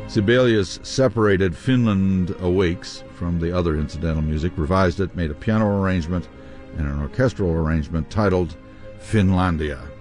Sibelius separated Finland Awakes from the other incidental music, revised it, made a piano arrangement and an orchestral arrangement titled Finlandia.